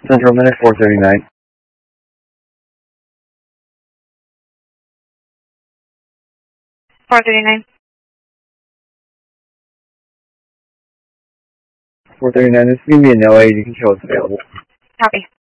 Central minute 439. 439. 439, this is going to be an LA. You can show it's available. Copy.